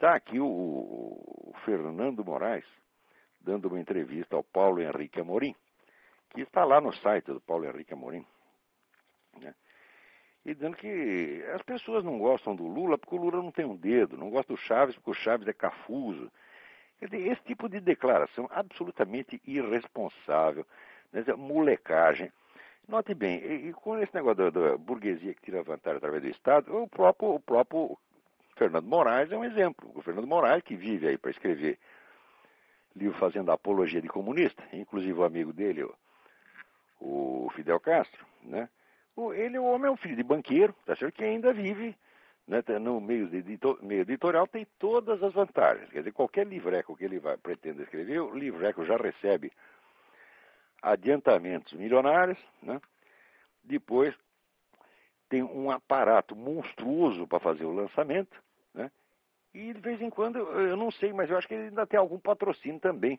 Está aqui o Fernando Moraes dando uma entrevista ao Paulo Henrique Amorim, que está lá no site do Paulo Henrique Amorim, né? E dizendo que as pessoas não gostam do Lula porque o Lula não tem um dedo, não gostam do Chaves porque o Chaves é cafuso. Quer dizer, esse tipo de declaração absolutamente irresponsável, né? Molecagem. Note bem, e com esse negócio da burguesia que tira vantagem através do Estado, o próprio Fernando Moraes é um exemplo. O Fernando Moraes, que vive aí para escrever livro fazendo apologia de comunista, inclusive o amigo dele, o Fidel Castro, né? O homem é um filho de banqueiro, tá certo, que ainda vive, né, no meio editorial, tem todas as vantagens. Quer dizer, qualquer livreco que ele pretenda escrever, o livreco já recebe adiantamentos milionários, né? Depois tem um aparato monstruoso para fazer o lançamento, né? E de vez em quando, eu não sei, mas eu acho que ele ainda tem algum patrocínio também.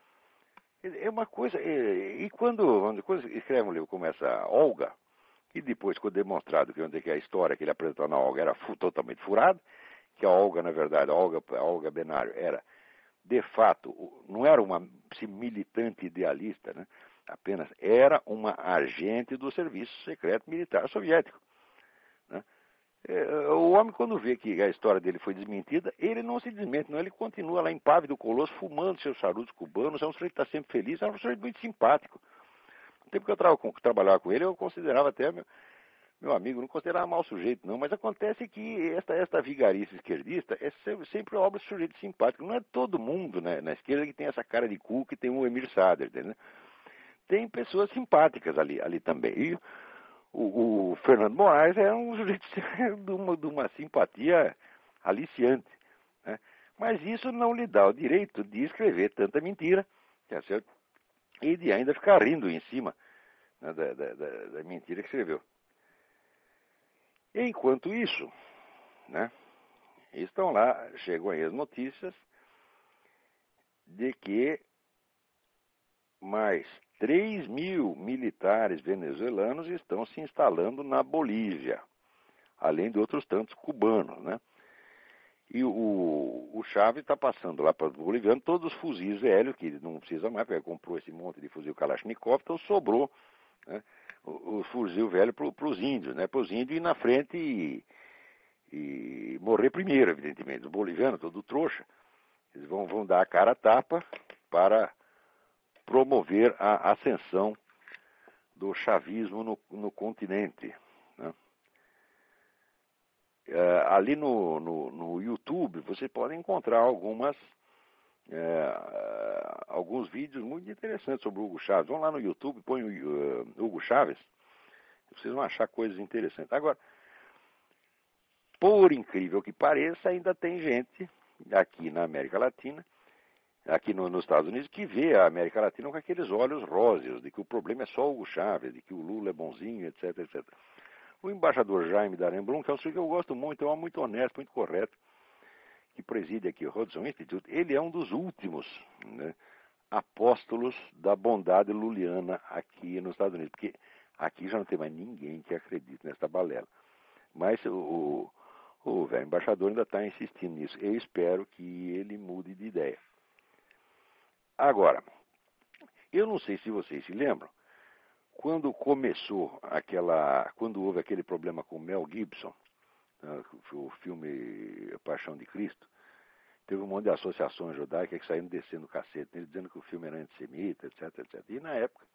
É uma coisa. E quando escreve um livro como essa Olga, e depois ficou demonstrado que a história que ele apresentou na Olga era totalmente furada, que a Olga, na verdade, a Olga Benário era, de fato, não era uma militante idealista, né? Apenas era uma agente do Serviço Secreto Militar Soviético, né? O homem, quando vê que a história dele foi desmentida, ele não se desmente, não. Ele continua lá impávido, colosso, fumando seus charutos cubanos. É um sujeito que está sempre feliz, é um sujeito muito simpático. No tempo que eu trabalhava com ele, eu considerava até meu amigo, não considerava mau sujeito, não. Mas acontece que esta vigarice esquerdista é sempre obra de sujeito simpático. Não é todo mundo, né, na esquerda que tem essa cara de cu que tem o Emir Sader, entendeu? Tem pessoas simpáticas ali também. E o Fernando Moraes é um sujeito de uma simpatia aliciante, né? Mas isso não lhe dá o direito de escrever tanta mentira, tá certo? E de ainda ficar rindo em cima, né, da mentira que escreveu. Enquanto isso, né, estão lá, chegam aí as notícias de que mais 3 mil militares venezuelanos estão se instalando na Bolívia, além de outros tantos cubanos, né? E o Chaves está passando lá para o boliviano todos os fuzis velhos, que ele não precisa mais, porque ele comprou esse monte de fuzil Kalashnikov, então sobrou, né, o fuzil velho para os índios, né? Para os índios ir na frente e morrer primeiro, evidentemente. Os bolivianos, todo trouxa, eles vão dar a cara a tapa para promover a ascensão do chavismo no continente, né? Ali no YouTube você pode encontrar alguns vídeos muito interessantes sobre o Hugo Chávez. Vão lá no YouTube, põe o Hugo Chávez, vocês vão achar coisas interessantes. Agora, por incrível que pareça, ainda tem gente aqui na América Latina, aqui nos Estados Unidos, que vê a América Latina com aqueles olhos róseos, de que o problema é só o Hugo Chávez, de que o Lula é bonzinho, etc, etc. O embaixador Jaime Daremblum, que é um sujeito que eu gosto muito, é um homem muito honesto, muito correto, que preside aqui o Hudson Institute, ele é um dos últimos, né, apóstolos da bondade luliana aqui nos Estados Unidos, porque aqui já não tem mais ninguém que acredite nessa balela. Mas o velho embaixador ainda está insistindo nisso. Eu espero que ele mude de ideia. Agora, eu não sei se vocês se lembram, quando houve aquele problema com Mel Gibson, o filme A Paixão de Cristo, teve um monte de associações judaicas que saíram descendo o cacete nele, dizendo que o filme era antissemita, etc, etc. E na época,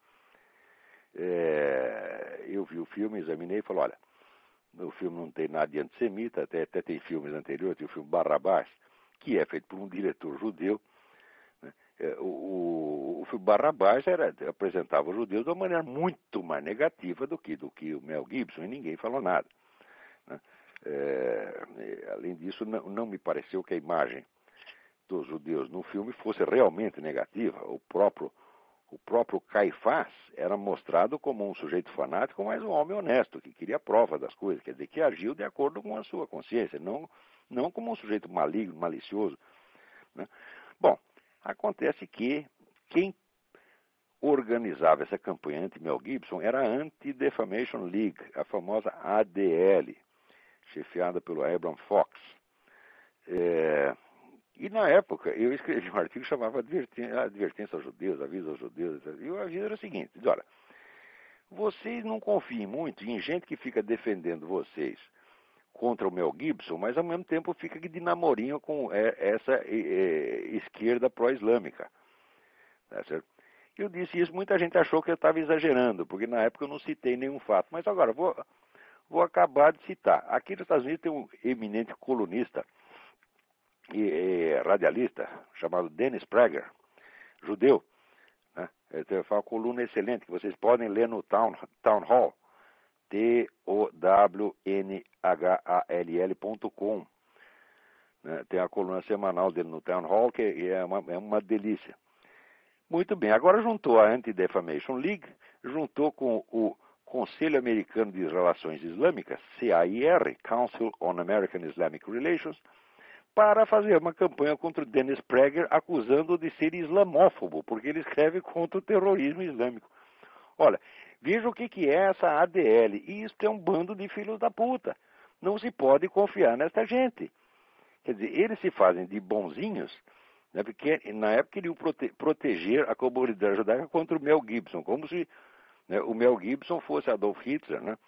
eu vi o filme, examinei e falei, olha, o filme não tem nada de antissemita, até tem filmes anteriores, tem o filme Barrabás, que é feito por um diretor judeu, né? O filme Barrabás apresentava os judeus de uma maneira muito mais negativa do que o Mel Gibson, e ninguém falou nada, né? Além disso, não me pareceu que a imagem dos judeus no filme fosse realmente negativa. O próprio Caifás era mostrado como um sujeito fanático, mas um homem honesto, que queria prova das coisas, quer dizer, que agiu de acordo com a sua consciência, não como um sujeito maligno, malicioso, né? Bom, acontece que quem organizava essa campanha anti-Mel Gibson era a Anti-Defamation League, a famosa ADL, chefiada pelo Abraham Fox. E na época eu escrevi um artigo que chamava Advertência aos Judeus, Aviso aos Judeus. E o aviso era o seguinte: diz, olha, vocês não confiem muito em gente que fica defendendo vocês contra o Mel Gibson, mas ao mesmo tempo fica de namorinho com essa esquerda pró-islâmica. Tá certo? Eu disse isso, muita gente achou que eu estava exagerando, porque na época eu não citei nenhum fato. Mas agora, vou acabar de citar. Aqui nos Estados Unidos tem um eminente colunista e radialista chamado Dennis Prager, judeu. Né? Ele faz uma coluna excelente que vocês podem ler no Town Hall, TOWNHALL.com. Né? Tem a coluna semanal dele no Town Hall, que é uma delícia. Muito bem, agora juntou a Anti-Defamation League, juntou com o Conselho Americano de Relações Islâmicas, CAIR, Council on American Islamic Relations, para fazer uma campanha contra o Dennis Prager, acusando-o de ser islamófobo, porque ele escreve contra o terrorismo islâmico. Olha, veja o que é essa ADL. E isso é um bando de filhos da puta. Não se pode confiar nessa gente. Quer dizer, eles se fazem de bonzinhos, né, porque na época queriam proteger a comunidade judaica contra o Mel Gibson, como se, né, o Mel Gibson fosse Adolf Hitler, né,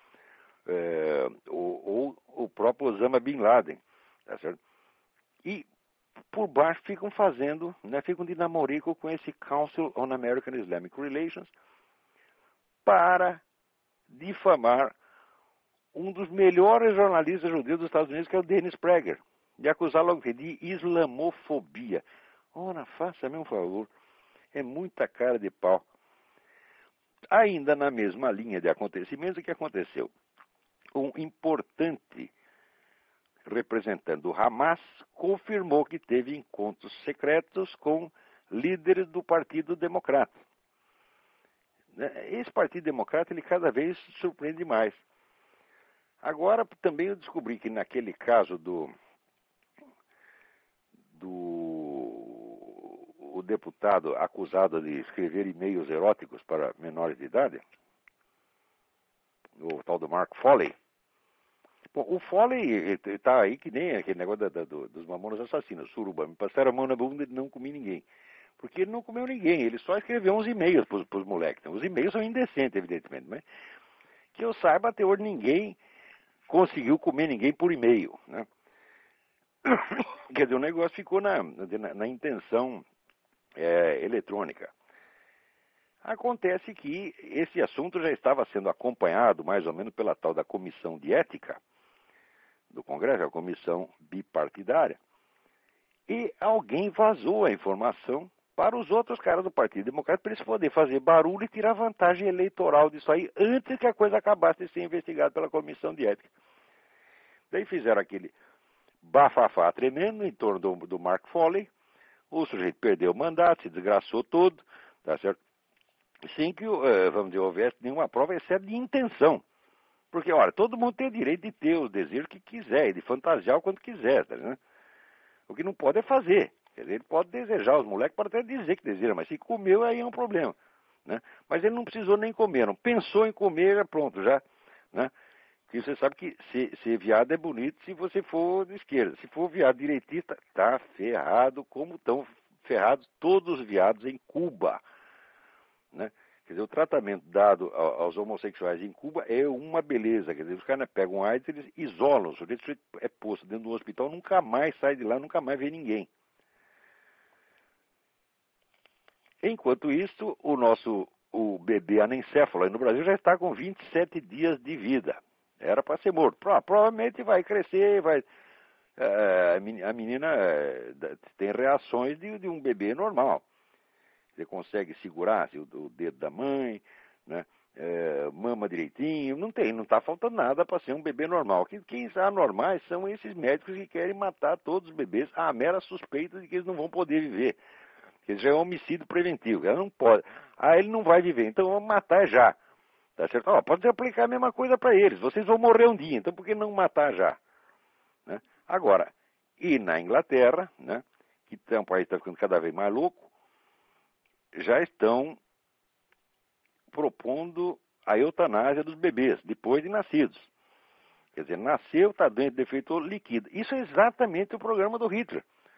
ou o próprio Osama Bin Laden. Tá certo? E por baixo ficam fazendo, né, ficam de namorico com esse Council on American Islamic Relations para difamar um dos melhores jornalistas judeus dos Estados Unidos, que é o Dennis Prager, de acusá-lo de islamofobia. Ora, faça-me um favor, é muita cara de pau. Ainda na mesma linha de acontecimentos, o que aconteceu? Um importante representante do Hamas confirmou que teve encontros secretos com líderes do Partido Democrata. Esse Partido Democrata, ele cada vez surpreende mais. Agora, também eu descobri que naquele caso o deputado acusado de escrever e-mails eróticos para menores de idade, o tal do Mark Foley. Bom, o Foley está aí que nem aquele negócio dos mamonas assassinos, suruba. Me passaram a mão na bunda e não comi ninguém. Porque ele não comeu ninguém, ele só escreveu uns e-mails para os moleques. Então, os e-mails são indecentes, evidentemente, mas que eu saiba, até hoje ninguém conseguiu comer ninguém por e-mail, né? Quer dizer, o negócio ficou na intenção eletrônica. Acontece que esse assunto já estava sendo acompanhado mais ou menos pela tal da Comissão de Ética do Congresso, a comissão bipartidária, e alguém vazou a informação para os outros caras do Partido Democrata para eles poderem fazer barulho e tirar vantagem eleitoral disso aí antes que a coisa acabasse de ser investigada pela Comissão de Ética. Daí fizeram aquele bafafá tremendo em torno do Mark Foley, o sujeito perdeu o mandato, se desgraçou todo, tá certo? Sem que, vamos dizer, houvesse nenhuma prova, exceto de intenção. Porque, olha, todo mundo tem o direito de ter o desejo que quiser, e de fantasiar o quanto quiser, tá, né? O que não pode é fazer. Quer dizer, ele pode desejar, os moleques podem até dizer que deseja, mas se comeu, aí é um problema, né? Mas ele não precisou nem comer, não pensou em comer, pronto, já, né? Porque você sabe que ser viado é bonito se você for de esquerda. Se for viado direitista, tá ferrado, como estão ferrados todos os viados em Cuba, né? Quer dizer, o tratamento dado aos homossexuais em Cuba é uma beleza. Quer dizer, os caras pegam AIDS, eles isolam. O sujeito é posto dentro do hospital, nunca mais sai de lá, nunca mais vê ninguém. Enquanto isso, o bebê anencéfalo aí no Brasil já está com 27 dias de vida. Era para ser morto. Provavelmente vai crescer, a menina tem reações de um bebê normal. Você consegue segurar o dedo da mãe, né? Mama direitinho, não está faltando nada para ser um bebê normal. Quem são anormais são esses médicos que querem matar todos os bebês à mera suspeita de que eles não vão poder viver. Que já é um homicídio preventivo, ela não pode. Ele não vai viver, então vamos matar já. Tá certo? Pode aplicar a mesma coisa para eles, vocês vão morrer um dia, então por que não matar já? Né? Agora, e na Inglaterra, né, que é um país que está ficando cada vez mais louco, já estão propondo a eutanásia dos bebês, depois de nascidos. Quer dizer, nasceu, está doente, defeituoso, liquida. Isso é exatamente o programa do Hitler.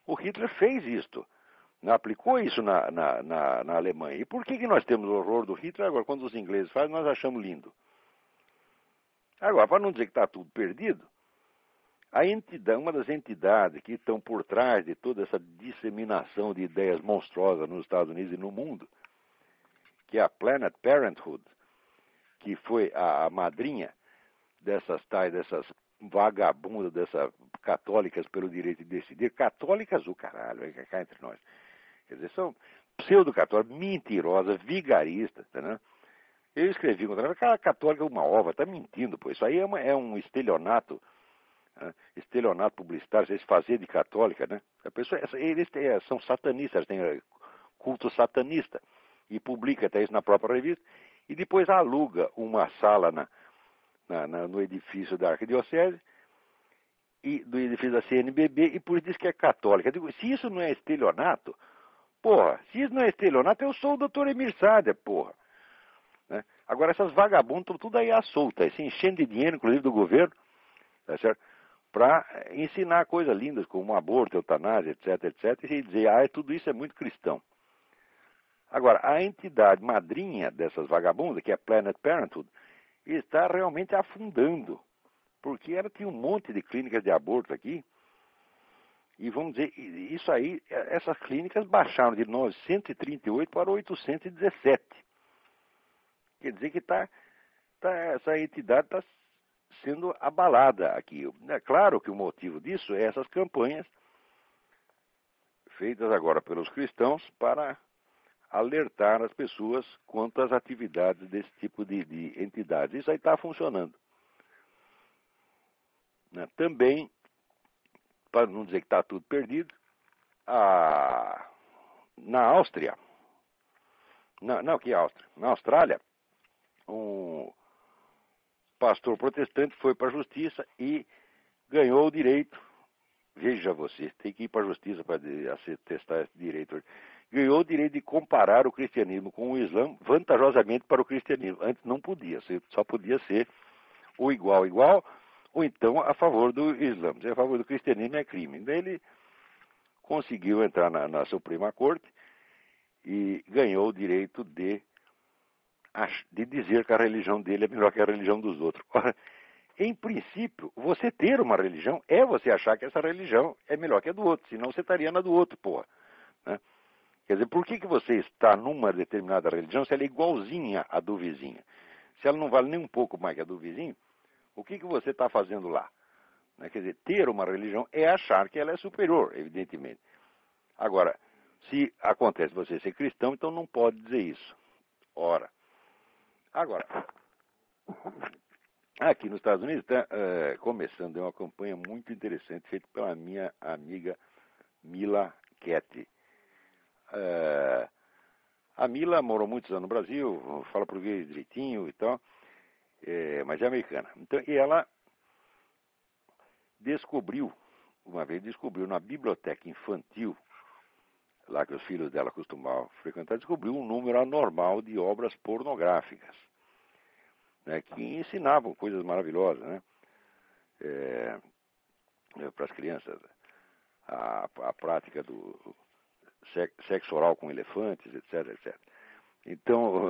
O Hitler fez isto, aplicou isso na Alemanha. E por que nós temos o horror do Hitler agora? Quando os ingleses fazem, nós achamos lindo. Agora, para não dizer que está tudo perdido, a entidade, uma das entidades que estão por trás de toda essa disseminação de ideias monstruosas nos Estados Unidos e no mundo, que é a Planned Parenthood, que foi a madrinha dessas vagabundas, dessas católicas pelo direito de decidir, católicas o caralho, é cá entre nós. Quer dizer, são pseudo-católicas, mentirosas, vigaristas, entendeu? Eu escrevi contra ela, aquela católica é uma ova, está mentindo, pô. Isso aí é um estelionato, né? Estelionato publicitário, eles fazer de católica, né? A pessoa, eles são satanistas, têm culto satanista, e publica até isso na própria revista, e depois aluga uma sala no edifício da Arquidiocese, e do edifício da CNBB, e por isso diz que é católica. Eu digo, se isso não é estelionato, porra, se isso não é estelionato, eu sou o doutor Emir Sader, porra. Né? Agora, essas vagabundas estão tudo aí à solta, se enchendo de dinheiro, inclusive do governo, tá certo? Para ensinar coisas lindas como aborto, eutanásia, etc, etc, e dizer, tudo isso é muito cristão. Agora, a entidade madrinha dessas vagabundas, que é a Planned Parenthood, está realmente afundando, porque ela tinha um monte de clínicas de aborto aqui, e vamos dizer, isso aí, essas clínicas baixaram de 938 para 817. Quer dizer que essa entidade está sendo abalada aqui. É claro que o motivo disso é essas campanhas feitas agora pelos cristãos para alertar as pessoas quanto às atividades desse tipo de entidades. Isso aí está funcionando. Também, para não dizer que está tudo perdido, na Áustria, que Áustria? Na Austrália, um pastor protestante foi para a justiça e ganhou o direito, veja você, tem que ir para a justiça para testar esse direito, ganhou o direito de comparar o cristianismo com o Islã vantajosamente para o cristianismo. Antes não podia, só podia ser ou igual, ou então a favor do Islã. Se é a favor do cristianismo é crime. Daí ele conseguiu entrar na Suprema Corte e ganhou o direito de dizer que a religião dele é melhor que a religião dos outros. Ora, em princípio, você ter uma religião é você achar que essa religião é melhor que a do outro, senão você estaria na do outro, porra. Né? Quer dizer, por que você está numa determinada religião se ela é igualzinha à do vizinho? Se ela não vale nem um pouco mais que a do vizinho, o que você está fazendo lá? Né? Quer dizer, ter uma religião é achar que ela é superior, evidentemente. Agora, se acontece você ser cristão, então não pode dizer isso. Ora, agora, aqui nos Estados Unidos está começando uma campanha muito interessante feita pela minha amiga Mila Ketty. A Mila morou muitos anos no Brasil, fala português direitinho e tal, mas é americana. Então, e ela descobriu na biblioteca infantil, lá que os filhos dela costumavam frequentar, descobriu um número anormal de obras pornográficas, né, que ensinavam coisas maravilhosas, né, para as crianças. A prática do sexo oral com elefantes, etc, etc. Então,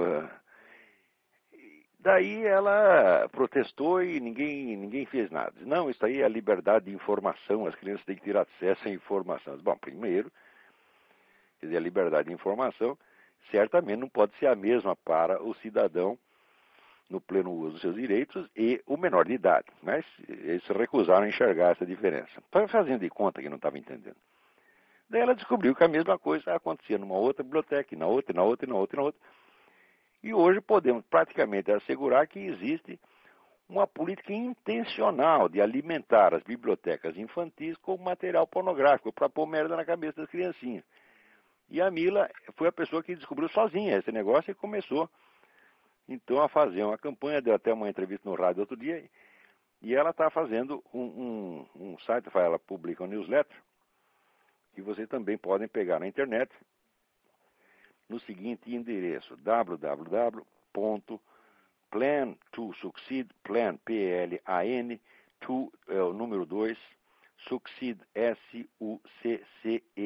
daí ela protestou e ninguém fez nada. Não, isso aí é a liberdade de informação, as crianças têm que ter acesso à informação. Bom, primeiro, quer dizer, a liberdade de informação certamente não pode ser a mesma para o cidadão no pleno uso dos seus direitos e o menor de idade. Mas eles se recusaram a enxergar essa diferença. Estava fazendo de conta que não estava entendendo. Daí ela descobriu que a mesma coisa acontecia numa outra biblioteca, e na outra. E hoje podemos praticamente assegurar que existe uma política intencional de alimentar as bibliotecas infantis com material pornográfico para pôr merda na cabeça das criancinhas. E a Mila foi a pessoa que descobriu sozinha esse negócio e começou, então, a fazer uma campanha. Deu até uma entrevista no rádio outro dia, e ela está fazendo um site, ela publica um newsletter, que vocês também podem pegar na internet, no seguinte endereço, www.plan2succeed, plan, P-L-A-N, to é o número 2, succeed, S-U-C-C-E-E-D,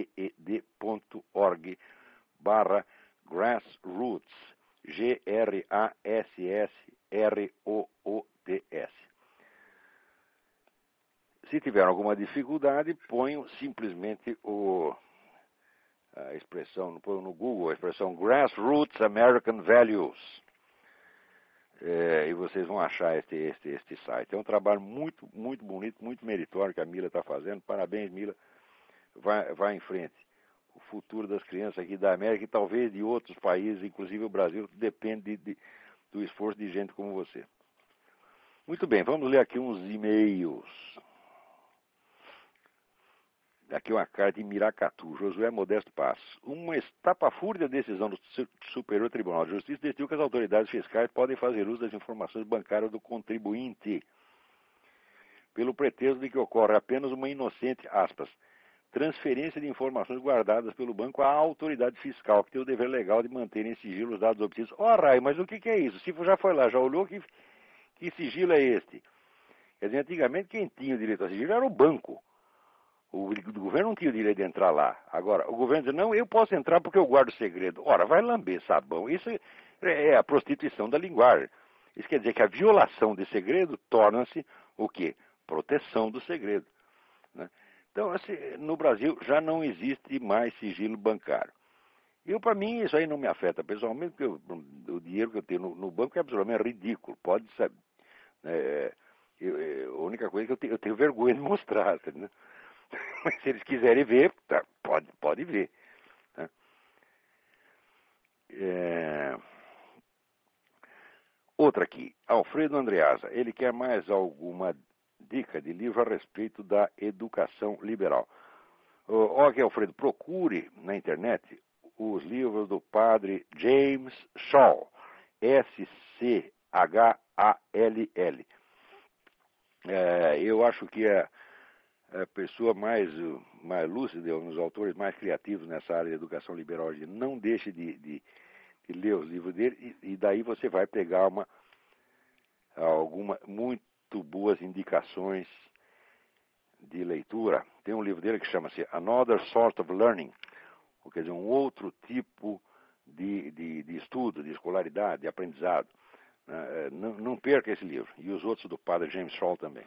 tiveram alguma dificuldade, ponham simplesmente a expressão, põe no Google a expressão Grassroots American Values. E vocês vão achar este site. É um trabalho muito, muito bonito, muito meritório que a Mila está fazendo. Parabéns, Mila. Vai em frente. O futuro das crianças aqui da América e talvez de outros países, inclusive o Brasil, depende do esforço de gente como você. Muito bem, vamos ler aqui uns e-mails. Aqui uma carta de Miracatu, Josué Modesto Passos. Uma estapafúrdia decisão do Superior Tribunal de Justiça decidiu que as autoridades fiscais podem fazer uso das informações bancárias do contribuinte, pelo pretexto de que ocorre apenas uma inocente, aspas, transferência de informações guardadas pelo banco à autoridade fiscal, que tem o dever legal de manter em sigilo os dados obtidos. Ora, mas o que é isso? Se já foi lá, já olhou, que sigilo é este? Quer dizer, antigamente quem tinha o direito a sigilo era o banco. O governo não tinha o direito de entrar lá. Agora, o governo diz, não, eu posso entrar porque eu guardo segredo. Ora, vai lamber sabão. Isso é a prostituição da linguagem. Isso quer dizer que a violação de segredo torna-se o quê? Proteção do segredo. Né? Então, assim, no Brasil já não existe mais sigilo bancário. Para mim, isso aí não me afeta pessoalmente, porque o dinheiro que eu tenho no banco é absolutamente ridículo. Pode saber. A única coisa é que eu tenho vergonha de mostrar, né? Mas se eles quiserem ver, tá, pode ver. Tá? Outra aqui, Alfredo Andreasa. Ele quer mais alguma dica de livro a respeito da educação liberal. Ok, Alfredo, procure na internet os livros do padre James Schall, S-C-H-A-L-L. Eu acho que a pessoa mais lúcida, um dos autores mais criativos nessa área de educação liberal, não deixe de ler os livros dele, e daí você vai pegar alguma muito boas indicações de leitura. Tem um livro dele que chama-se Another Sort of Learning, quer dizer, um outro tipo de estudo, de escolaridade, de aprendizado. Não perca esse livro. E os outros do padre James Schall também.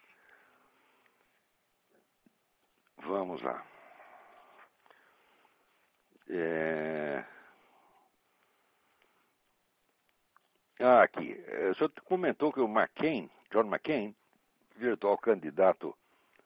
Vamos lá. Aqui. O senhor comentou que o John McCain, virtual candidato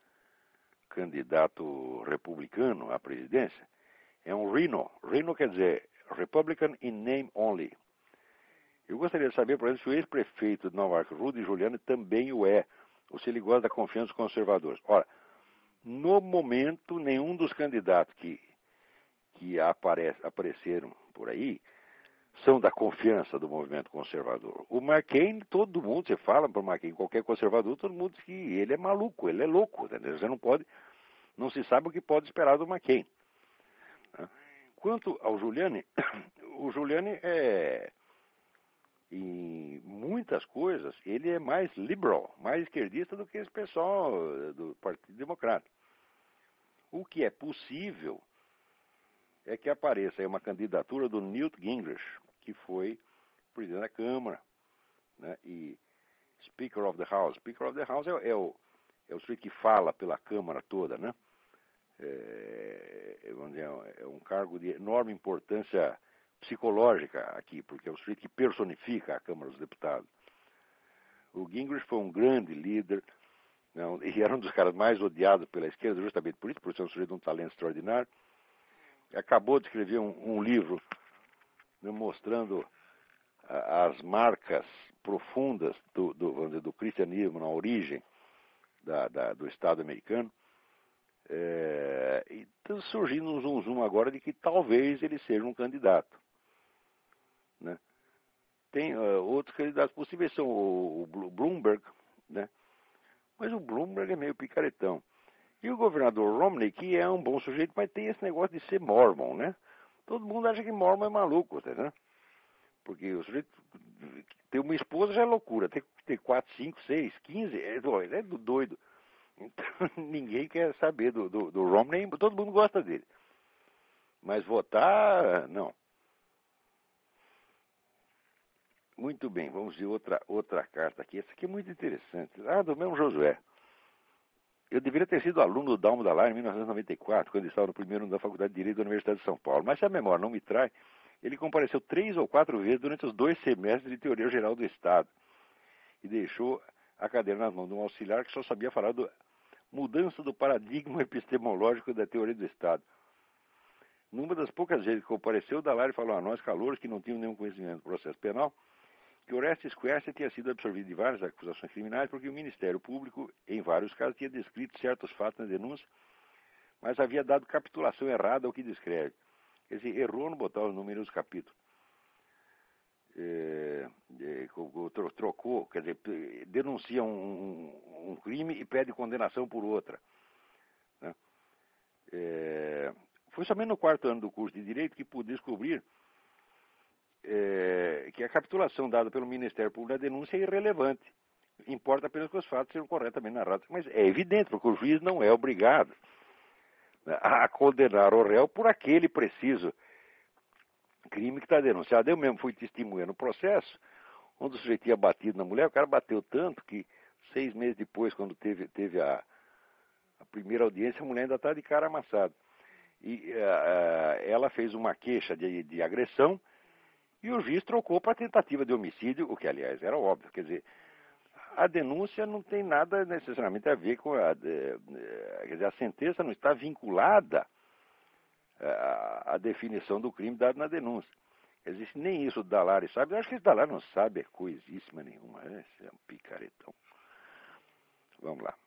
republicano à presidência, é um Rhino. Rhino quer dizer Republican in name only. Eu gostaria de saber, por exemplo, se o ex-prefeito de Nova York, Rudy Giuliani, também o é, ou se ele gosta da confiança dos conservadores. Ora, no momento, nenhum dos candidatos que apareceram por aí são da confiança do movimento conservador. O McCain, todo mundo, você fala para o McCain, qualquer conservador, todo mundo diz que ele é maluco, ele é louco. Entendeu? Você não se sabe o que pode esperar do McCain. Quanto ao Giuliani, o Giuliani em muitas coisas, ele é mais liberal, mais esquerdista do que esse pessoal do Partido Democrata. O que é possível é que apareça aí uma candidatura do Newt Gingrich, que foi presidente da Câmara, né, e Speaker of the House. Speaker of the House é o sujeito que fala pela Câmara toda, né? É um cargo de enorme importância psicológica aqui, porque é o sujeito que personifica a Câmara dos Deputados. O Gingrich foi um grande líder, não, e era um dos caras mais odiados pela esquerda, justamente por isso, por ser um sujeito de um talento extraordinário. Acabou de escrever um livro, né, mostrando as marcas profundas do cristianismo na origem do Estado americano. E está surgindo um zum agora de que talvez ele seja um candidato. Né? Tem outros candidatos possíveis, são o Bloomberg, né? Mas o Bloomberg é meio picaretão. E o governador Romney, que é um bom sujeito, mas tem esse negócio de ser mormon, né? Todo mundo acha que mormon é maluco, né? Porque o sujeito ter uma esposa já é loucura, ter 4, 5, 6, 15, é doido. Então ninguém quer saber do Romney, todo mundo gosta dele. Mas votar, não. Muito bem, vamos ver outra carta aqui. Essa aqui é muito interessante. Do mesmo Josué. Eu deveria ter sido aluno do Dalmo Dallar em 1994, quando estava no primeiro ano da Faculdade de Direito da Universidade de São Paulo. Mas se a memória não me trai, ele compareceu 3 ou 4 vezes durante os 2 semestres de Teoria Geral do Estado e deixou a cadeira nas mãos de um auxiliar que só sabia falar da mudança do paradigma epistemológico da teoria do Estado. Numa das poucas vezes que compareceu, o Dallar falou a nós, calouros, que não tinham nenhum conhecimento do processo penal, que Orestes Quercia tinha sido absorvido de várias acusações criminais porque o Ministério Público, em vários casos, tinha descrito certos fatos na denúncia, mas havia dado capitulação errada ao que descreve. Quer dizer, errou no botar os números dos capítulos. Trocou, quer dizer, denuncia um crime e pede condenação por outra. Né? Foi somente no 4º ano do curso de Direito que pude descobrir que a capitulação dada pelo Ministério Público na denúncia é irrelevante. Importa apenas que os fatos sejam corretamente narrados. Mas é evidente, porque o juiz não é obrigado a condenar o réu por aquele preciso crime que está denunciado. Eu mesmo fui testemunha no processo, onde o sujeito tinha batido na mulher, o cara bateu tanto que 6 meses depois, quando teve a primeira audiência, a mulher ainda está de cara amassada. E ela fez uma queixa de agressão e o juiz trocou para tentativa de homicídio, o que, aliás, era óbvio. Quer dizer, a denúncia não tem nada necessariamente a ver com quer dizer, a sentença não está vinculada à definição do crime dado na denúncia. Existe nem isso o Dallar sabe. Eu acho que esse Dallar não sabe coisíssima nenhuma. Esse é um picaretão. Vamos lá.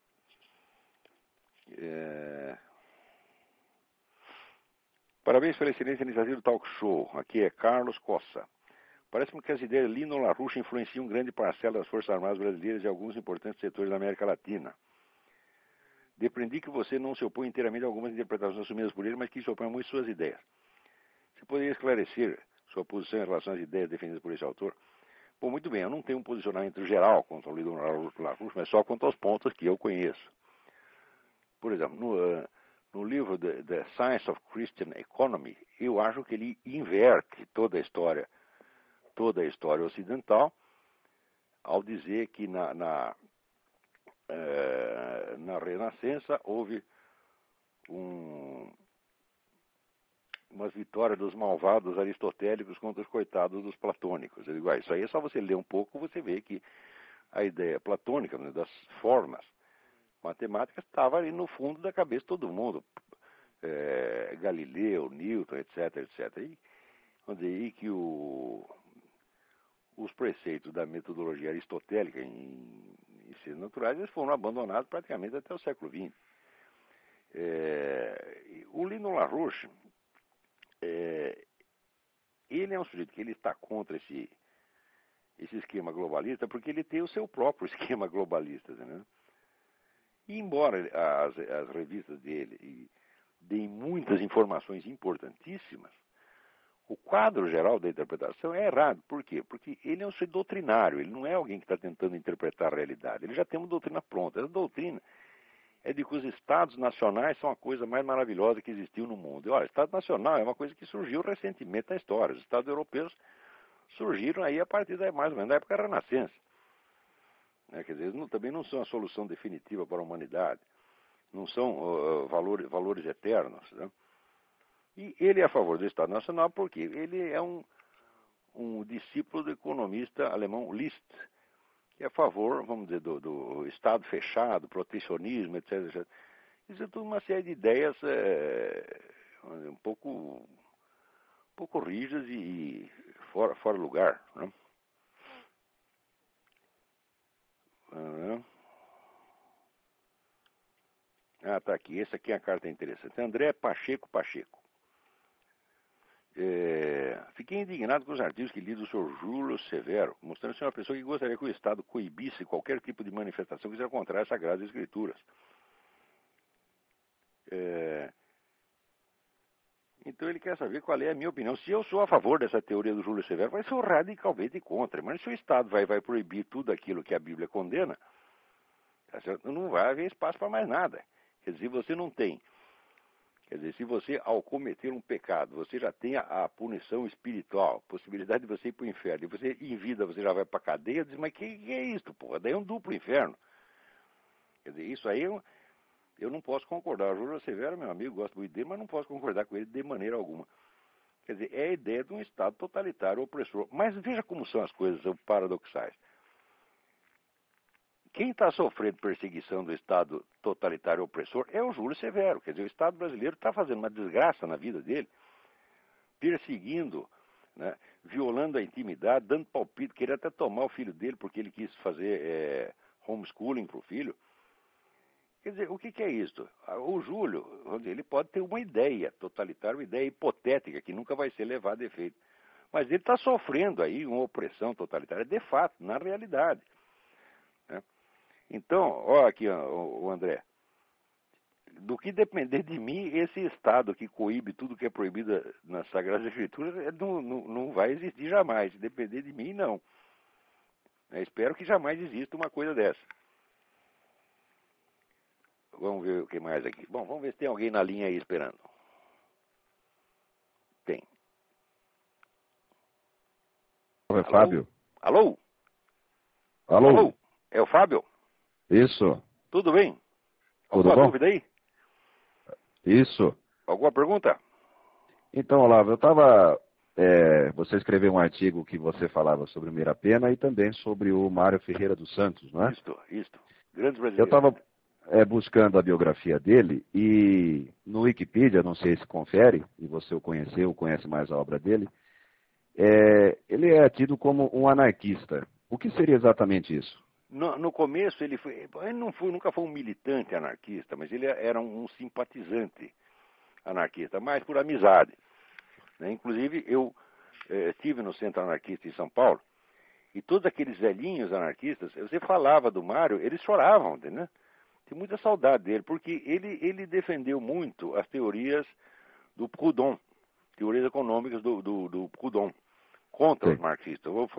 Parabéns pela excelente iniciativa do Talk Show. Aqui é Carlos Cossa. Parece-me que as ideias de Lino LaRouche influenciam grande parcela das Forças Armadas brasileiras e alguns importantes setores da América Latina. Depreendi que você não se opõe inteiramente a algumas interpretações assumidas por ele, mas que se opõe a muitas suas ideias. Você poderia esclarecer sua posição em relação às ideias defendidas por esse autor? Bom, muito bem, eu não tenho um posicionamento geral contra o Lino LaRouche, mas só quanto aos pontos que eu conheço. Por exemplo, no livro The Science of Christian Economy, eu acho que ele inverte toda a história ocidental, ao dizer que na Renascença houve umas vitórias dos malvados aristotélicos contra os coitados dos platônicos. Eu digo, isso aí é só você ler um pouco, você vê que a ideia platônica, né, das formas matemáticas estava ali no fundo da cabeça de todo mundo. Galileu, Newton, etc, etc. E vamos dizer aí que os preceitos da metodologia aristotélica em ciências naturais eles foram abandonados praticamente até o século XX. O Lino LaRouche, ele é um sujeito que ele está contra esse esquema globalista porque ele tem o seu próprio esquema globalista, né? E embora as revistas dele deem muitas informações importantíssimas, o quadro geral da interpretação é errado. Por quê? Porque ele é um sujeito doutrinário, ele não é alguém que está tentando interpretar a realidade. Ele já tem uma doutrina pronta. Essa doutrina é de que os estados nacionais são a coisa mais maravilhosa que existiu no mundo. E, olha, Estado Nacional é uma coisa que surgiu recentemente na história. Os estados europeus surgiram aí a partir mais ou menos da época da Renascença. Quer dizer, eles também não são a solução definitiva para a humanidade. Não são valores eternos. Né? E ele é a favor do Estado Nacional porque ele é um discípulo do economista alemão Liszt, que é a favor, vamos dizer, do Estado fechado, protecionismo, etc, etc. Isso é tudo uma série de ideias um pouco rígidas e fora lugar. Né? Tá aqui. Essa aqui é a carta interessante. André Pacheco. Fiquei indignado com os artigos que li do Sr. Júlio Severo, mostrando ser uma pessoa que gostaria que o Estado coibisse qualquer tipo de manifestação que seja contrária às Sagradas Escrituras. Então ele quer saber qual é a minha opinião. Se eu sou a favor dessa teoria do Júlio Severo, vai ser radicalmente contra. Mas se o Estado vai proibir tudo aquilo que a Bíblia condena, não vai haver espaço para mais nada. Quer dizer, você não tem. Quer dizer, se você, ao cometer um pecado, você já tem a punição espiritual, possibilidade de você ir para o inferno, e você, em vida, você já vai para a cadeia, diz, mas que é isso, porra? Daí é um duplo inferno. Quer dizer, isso aí eu não posso concordar. O Júlio Severo, meu amigo, gosto muito dele, mas não posso concordar com ele de maneira alguma. Quer dizer, é a ideia de um Estado totalitário opressor. Mas veja como são as coisas, são paradoxais. Quem está sofrendo perseguição do Estado totalitário opressor é o Júlio Severo. Quer dizer, o Estado brasileiro está fazendo uma desgraça na vida dele, perseguindo, né, violando a intimidade, dando palpite, queria até tomar o filho dele porque ele quis fazer homeschooling para o filho. Quer dizer, o que é isso? O Júlio, ele pode ter uma ideia totalitária, uma ideia hipotética, que nunca vai ser levada a efeito. Mas ele está sofrendo aí uma opressão totalitária, de fato, na realidade. Né? Então, ó aqui, o André, do que depender de mim, esse Estado que coíbe tudo que é proibido nas Sagradas Escrituras não vai existir jamais. Se depender de mim, não. Eu espero que jamais exista uma coisa dessa. Vamos ver o que mais aqui. Bom, vamos ver se tem alguém na linha aí esperando. Tem. É Fábio. Alô? Alô? Alô? É o Fábio? Isso. Tudo bem? Tudo Alguma bom? dúvida aí? Isso. Alguma pergunta? Então, Olavo, você escreveu um artigo que você falava sobre o Mirapena e também sobre o Mário Ferreira dos Santos, não é? Isto. Grandes Eu brasileiros. estava buscando a biografia dele e no Wikipedia, não sei se confere, e você o conheceu, conhece mais a obra dele, ele é tido como um anarquista. O que seria exatamente isso? No começo ele nunca foi um militante anarquista, mas ele era um simpatizante anarquista, mais por amizade. Né? Inclusive, eu estive no Centro Anarquista em São Paulo, e todos aqueles velhinhos anarquistas, você falava do Mário, eles choravam, né? Tem muita saudade dele, porque ele defendeu muito as teorias do Proudhon, teorias econômicas do Proudhon, contra os marxistas. O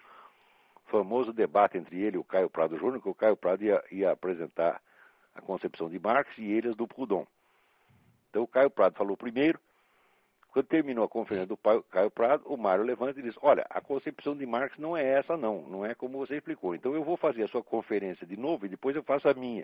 famoso debate entre ele e o Caio Prado Júnior, que o Caio Prado ia apresentar a concepção de Marx e eles do Proudhon. Então o Caio Prado falou primeiro. Quando terminou a conferência do Caio Prado, o Mário levanta e diz: olha, a concepção de Marx não é essa não é como você explicou. Então eu vou fazer a sua conferência de novo e depois eu faço a minha.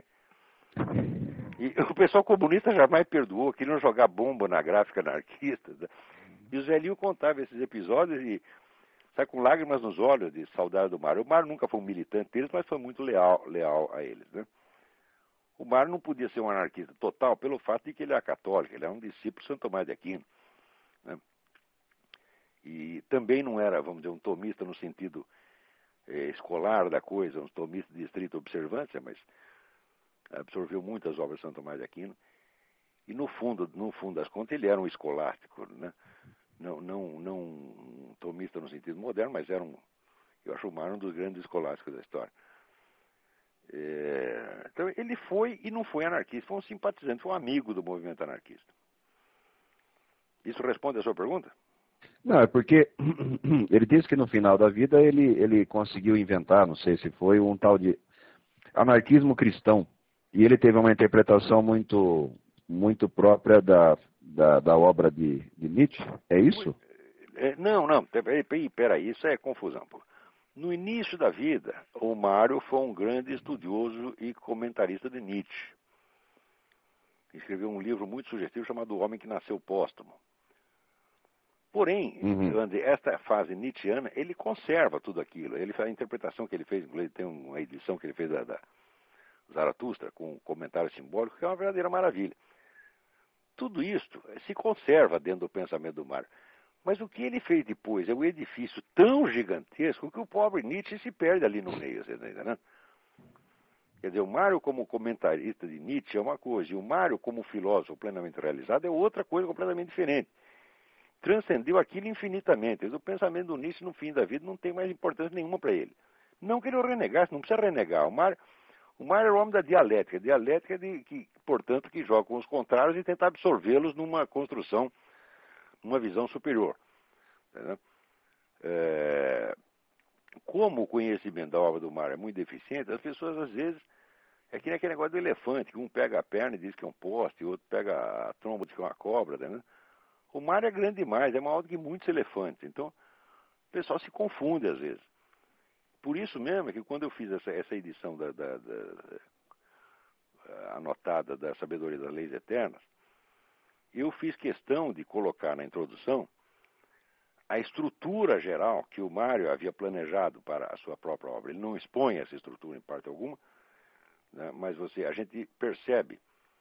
E o pessoal comunista jamais perdoou, queriam jogar bomba na gráfica anarquista. Né? E o Zelinho contava esses episódios e sai com lágrimas nos olhos de saudade do Mário. O Mário nunca foi um militante deles, mas foi muito leal a eles. Né? O Mário não podia ser um anarquista total pelo fato de que ele era católico, ele era um discípulo de Santo Tomás de Aquino. Né? E também não era, vamos dizer, um tomista no sentido escolar da coisa, um tomista de estrita observância, mas absorveu muitas obras de Santo Tomás de Aquino. E no fundo das contas, ele era um escolástico, né? Não um tomista no sentido moderno, mas eu acho o Mário um dos grandes escolásticos da história. Então ele foi e não foi anarquista, foi um simpatizante, foi um amigo do movimento anarquista. Isso responde a sua pergunta? Não, é porque ele disse que no final da vida ele conseguiu inventar, não sei se foi, um tal de anarquismo cristão. E ele teve uma interpretação muito própria da obra de Nietzsche, é isso? Não, peraí, isso é confusão. Pô. No início da vida, o Mário foi um grande estudioso e comentarista de Nietzsche. Escreveu um livro muito sugestivo chamado O Homem que Nasceu Póstumo. Porém, esta fase nietzschiana, ele conserva tudo aquilo. A interpretação que ele fez, tem uma edição que ele fez da Zaratustra, com comentário simbólico, que é uma verdadeira maravilha. Tudo isso se conserva dentro do pensamento do Mário. Mas o que ele fez depois é um edifício tão gigantesco que o pobre Nietzsche se perde ali no meio, você está entendendo? Quer dizer, o Mário como comentarista de Nietzsche é uma coisa, e o Mário como filósofo plenamente realizado é outra coisa completamente diferente. Transcendeu aquilo infinitamente. O pensamento do Nietzsche no fim da vida não tem mais importância nenhuma para ele. Não que ele o renegasse, não precisa renegar. O Mário era o homem da dialética. Dialética portanto, que joga com os contrários e tenta absorvê-los numa construção, numa visão superior. Entendeu? Como o conhecimento da obra do Mário é muito deficiente, as pessoas às vezes é que nem aquele negócio do elefante, que um pega a perna e diz que é um poste, o outro pega a tromba e diz que é uma cobra, né? O Mário é grande demais, é maior do que muitos elefantes. Então, o pessoal se confunde às vezes. Por isso mesmo é que quando eu fiz essa edição anotada da Sabedoria das Leis Eternas, eu fiz questão de colocar na introdução a estrutura geral que o Mário havia planejado para a sua própria obra. Ele não expõe essa estrutura em parte alguma, né, mas a gente percebe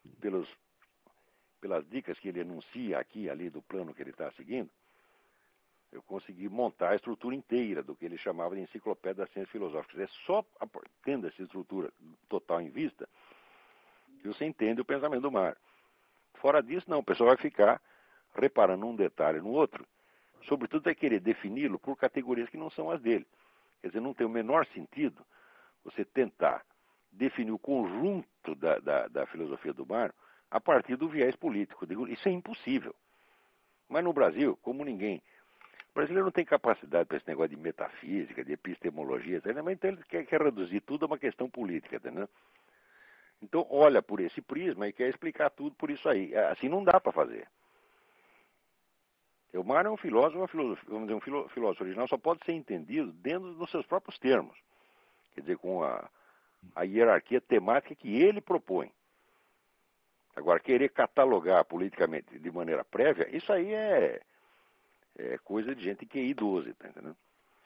pelas dicas que ele enuncia aqui e ali do plano que ele está seguindo, eu consegui montar a estrutura inteira do que ele chamava de enciclopédia das ciências filosóficas. É só tendo essa estrutura total em vista que você entende o pensamento do Mário. Fora disso, não, o pessoal vai ficar reparando um detalhe no outro, sobretudo vai querer defini-lo por categorias que não são as dele. Quer dizer, não tem o menor sentido você tentar definir o conjunto da filosofia do Mário a partir do viés político. Isso é impossível. Mas no Brasil, como ninguém... O brasileiro não tem capacidade para esse negócio de metafísica, de epistemologia, então ele quer reduzir tudo a uma questão política, entendeu? Então olha por esse prisma e quer explicar tudo por isso aí. Assim não dá para fazer. O Mário é um filósofo, vamos dizer, um filósofo original só pode ser entendido dentro dos seus próprios termos. Quer dizer, com a hierarquia temática que ele propõe. Agora, querer catalogar politicamente de maneira prévia, isso aí é coisa de gente que é idosa, tá entendendo?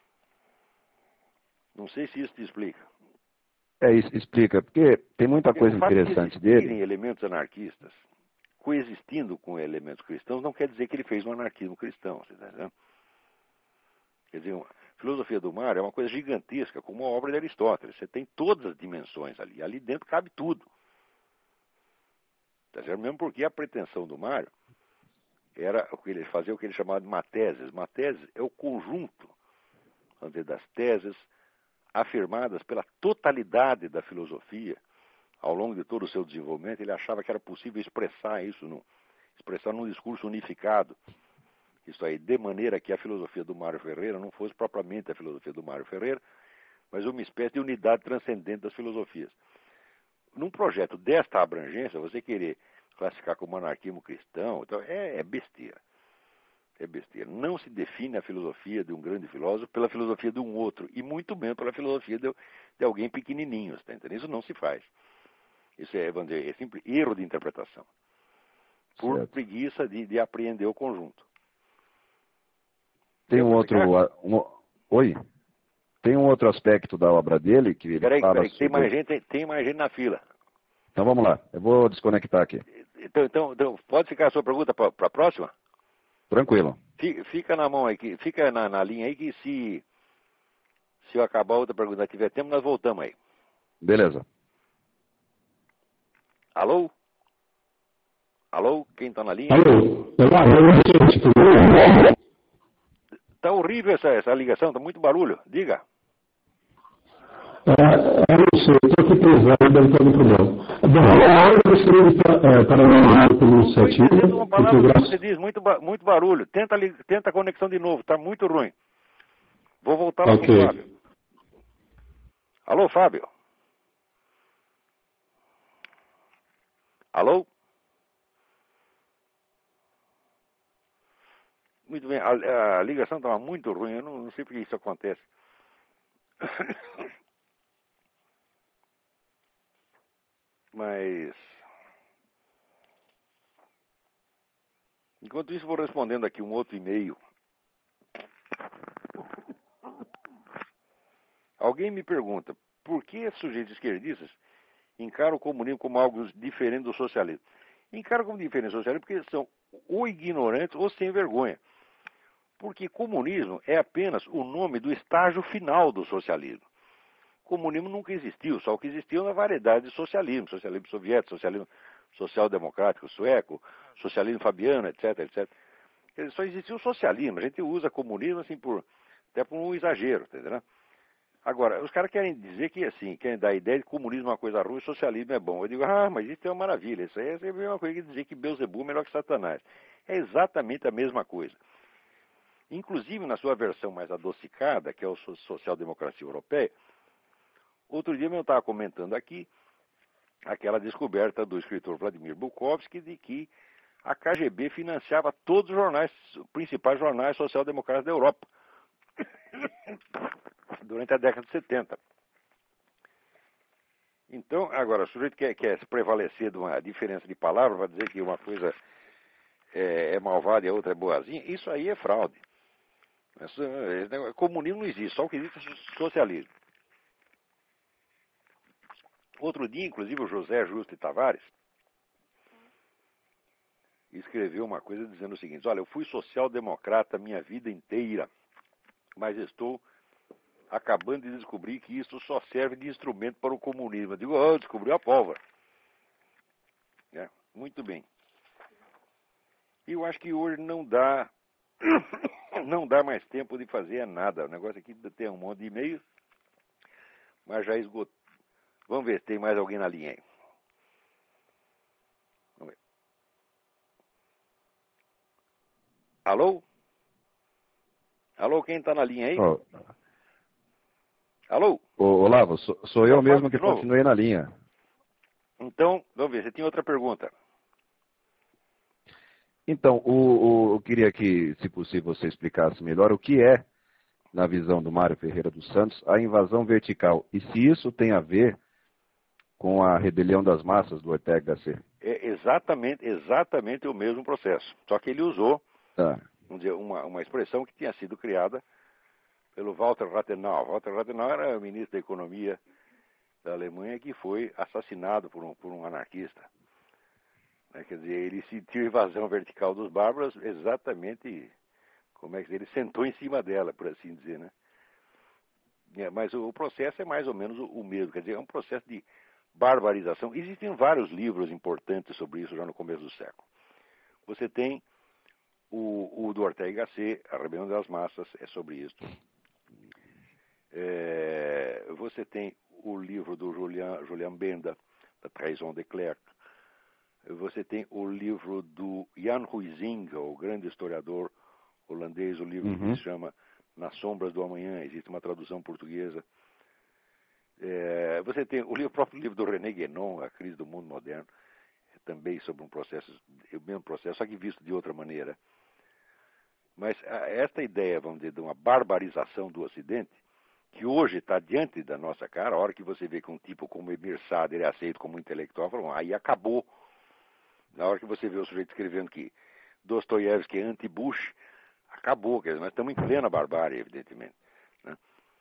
Não sei se isso te explica. Isso explica, porque tem muita coisa interessante dele. Elementos anarquistas coexistindo com elementos cristãos não quer dizer que ele fez um anarquismo cristão, você tá entendendo? Quer dizer, a filosofia do Mário é uma coisa gigantesca, como a obra de Aristóteles. Você tem todas as dimensões ali. Ali dentro cabe tudo. Tá certo? Mesmo porque a pretensão do Mário era fazer o que ele chamava de mateses. Mateses é o conjunto, vamos dizer, das teses afirmadas pela totalidade da filosofia ao longo de todo o seu desenvolvimento. Ele achava que era possível expressar isso, expressar num discurso unificado. Isso aí, de maneira que a filosofia do Mário Ferreira não fosse propriamente a filosofia do Mário Ferreira, mas uma espécie de unidade transcendente das filosofias. Num projeto desta abrangência, você querer classificar como anarquismo cristão, então é besteira. É besteira. Não se define a filosofia de um grande filósofo pela filosofia de um outro, e muito menos pela filosofia de alguém pequenininho, tá entendendo? Isso não se faz. Isso vamos dizer, é simples erro de interpretação. Por certo. Preguiça de apreender o conjunto. Tem um outro... Oi? Tem um outro aspecto da obra dele que ele fala sobre... tem mais gente na fila. Então vamos lá, eu vou desconectar aqui. Então pode ficar a sua pergunta para a próxima? Tranquilo. Fica na mão aí, fica na linha aí que se eu acabar a outra pergunta tiver tempo, nós voltamos aí. Beleza. Alô? Alô? Quem está na linha? Alô? Está horrível essa ligação, está muito barulho. Diga. Eu não sei, estou aqui pesado, deve ter algum problema. Bom, eu gostaria de parabenizar pela iniciativa. Você diz muito barulho. Tenta a conexão de novo, está muito ruim. Vou voltar lá com o Fábio. Alô, Fábio? Alô? Muito bem, a ligação estava muito ruim, eu não sei por que isso acontece. Mas, enquanto isso, vou respondendo aqui um outro e-mail. Alguém me pergunta, por que sujeitos esquerdistas encaram o comunismo como algo diferente do socialismo? Encaram como diferente do socialismo porque são ou ignorantes ou sem vergonha. Porque comunismo é apenas o nome do estágio final do socialismo. Comunismo nunca existiu, só o que existiu na variedade de socialismo. Socialismo soviético, socialismo social-democrático sueco, socialismo fabiano, etc, etc. Só existiu o socialismo. A gente usa comunismo assim até por um exagero, entendeu? Agora, os caras querem dizer que assim, querem dar a ideia de que comunismo é uma coisa ruim e socialismo é bom. Eu digo, mas isso é uma maravilha. Isso aí é a mesma coisa que dizer que Beelzebub é melhor que Satanás. É exatamente a mesma coisa. Inclusive, na sua versão mais adocicada, que é a social-democracia europeia, outro dia eu estava comentando aqui aquela descoberta do escritor Vladimir Bukovsky de que a KGB financiava todos os principais jornais social-democratas da Europa durante a década de 70. Então, agora, o sujeito quer se prevalecer de uma diferença de palavra, vai dizer que uma coisa é malvada e a outra é boazinha, isso aí é fraude. Comunismo não existe, só o que existe é socialismo. Outro dia, inclusive, o José Justo de Tavares escreveu uma coisa dizendo o seguinte: olha, eu fui social-democrata minha vida inteira, mas estou acabando de descobrir que isso só serve de instrumento para o comunismo. Eu digo, descobriu a pólvora. Muito bem. E eu acho que hoje não dá mais tempo de fazer nada. O negócio aqui tem um monte de e-mails, mas já esgotou. Vamos ver se tem mais alguém na linha aí. Vamos ver. Alô? Alô, quem está na linha aí? Oh. Alô? Olavo, sou eu mesmo que continuei na linha. Então, vamos ver, você tinha outra pergunta. Então, eu queria que, se possível, você explicasse melhor o que é, na visão do Mário Ferreira dos Santos, a invasão vertical. E se isso tem a ver com a rebelião das massas do Ortega Gasset. É exatamente o mesmo processo. Só que ele usou, vamos dizer, uma expressão que tinha sido criada pelo Walter Rathenau. Walter Rathenau era o ministro da Economia da Alemanha que foi assassinado por um anarquista. Quer dizer, ele sentiu a invasão vertical dos bárbaros exatamente como é que ele sentou em cima dela, por assim dizer, né? Mas o processo é mais ou menos o mesmo, quer dizer, é um processo de barbarização. Existem vários livros importantes sobre isso já no começo do século. Você tem o do Ortega Gasset, A Rebelião das Massas, é sobre isso. Você tem o livro do Julian Benda, da Trahison de Klerk. Você tem o livro do Jan Huizinga, o grande historiador holandês, o livro que se chama Nas Sombras do Amanhã, existe uma tradução portuguesa. Você tem o próprio livro do René Guénon, A Crise do Mundo Moderno, também sobre o mesmo processo, só que visto de outra maneira. Mas esta ideia, vamos dizer, de uma barbarização do Ocidente, que hoje está diante da nossa cara, a hora que você vê que um tipo como Emir Sader é aceito como intelectual, falam, aí acabou. Na hora que você vê o sujeito escrevendo que Dostoiévski é anti-Bush, acabou, quer dizer, nós estamos em plena barbárie, evidentemente. Né?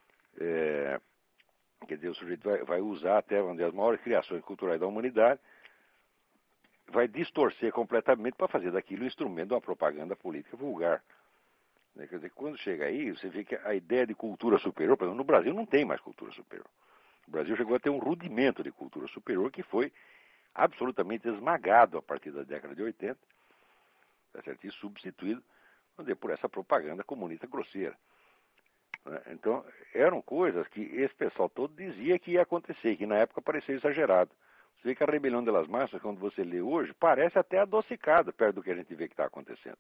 Quer dizer, o sujeito vai usar até uma das maiores criações culturais da humanidade, vai distorcer completamente para fazer daquilo um instrumento de uma propaganda política vulgar. Quer dizer, quando chega aí, você vê que a ideia de cultura superior, por exemplo, no Brasil não tem mais cultura superior. O Brasil chegou a ter um rudimento de cultura superior que foi absolutamente esmagado a partir da década de 80, tá certo? E substituído por essa propaganda comunista grosseira. Então, eram coisas que esse pessoal todo dizia que ia acontecer, que na época parecia exagerado. Você vê que a rebelião das massas, quando você lê hoje, parece até adocicada perto do que a gente vê que está acontecendo.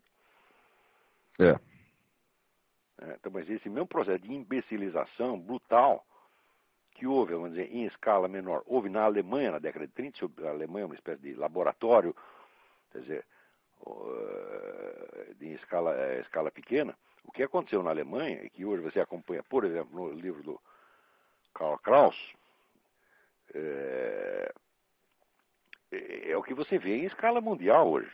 Então, mas esse mesmo processo de imbecilização brutal que houve, vamos dizer, em escala menor, houve na Alemanha na década de 30, a Alemanha é uma espécie de laboratório, quer dizer, em escala pequena. O que aconteceu na Alemanha, e que hoje você acompanha, por exemplo, no livro do Karl Kraus, é o que você vê em escala mundial hoje.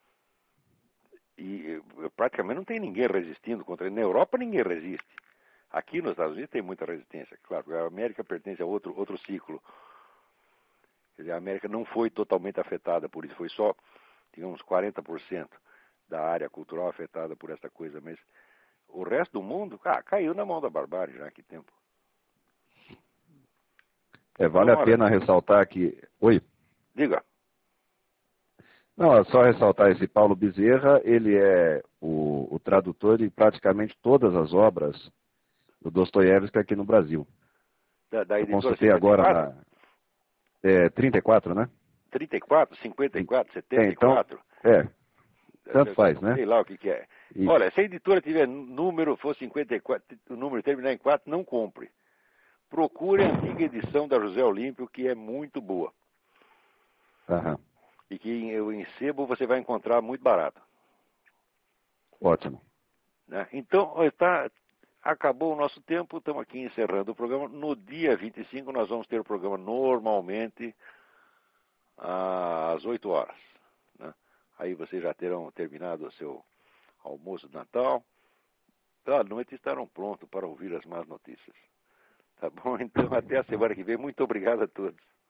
E praticamente não tem ninguém resistindo contra ele. Na Europa ninguém resiste. Aqui nos Estados Unidos tem muita resistência. Claro, a América pertence a outro ciclo. Quer dizer, a América não foi totalmente afetada por isso. Foi só, digamos, 40% da área cultural afetada por essa coisa. Mas o resto do mundo, caiu na mão da barbárie já há que tempo. Vale a pena ressaltar que... Oi? Diga. Não, é só ressaltar esse Paulo Bezerra, ele é o tradutor de praticamente todas as obras do Dostoiévski aqui no Brasil. Da editora consultei agora na 34, né? 34, 54, 74. Então, tanto faz, né? Sei lá o que é. E... Olha, se a editora tiver número, for 54, o número terminar em 4, não compre. Procure a antiga edição da José Olímpio, que é muito boa. E que em sebo você vai encontrar muito barato. Ótimo. Então, acabou o nosso tempo, estamos aqui encerrando o programa. No dia 25 nós vamos ter o programa normalmente às 8 horas. Né? Aí vocês já terão terminado o seu almoço de Natal. À noite estarão prontos para ouvir as más notícias. Tá bom? Então até a semana que vem. Muito obrigado a todos.